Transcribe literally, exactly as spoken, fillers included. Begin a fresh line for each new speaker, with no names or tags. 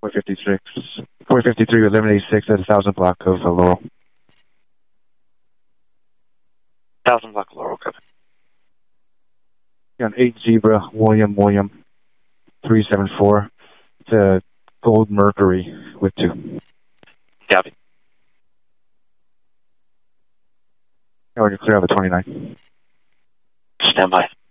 four fifty-six. four fifty-three with eleven eighty-six at one thousand block of uh, Laurel.
one thousand block of Laurel, copy.
On eight Zebra, William, William, three seven four. It's a Gold Mercury with two.
Copy.
Now we're clear on the twenty-nine.
Stand by.